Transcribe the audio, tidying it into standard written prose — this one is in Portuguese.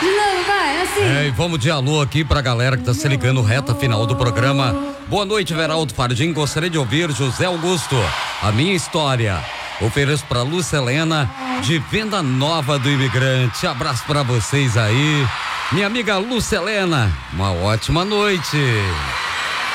De novo, vai, assim. E vamos de alô aqui pra galera que tá se ligando, reta final do programa. Boa noite, Veraldo Fardim. Gostaria de ouvir José Augusto, a minha história. Ofereço pra Lúcia Helena, de Venda Nova do Imigrante. Abraço pra vocês aí. Minha amiga Lúcia Helena, uma ótima noite.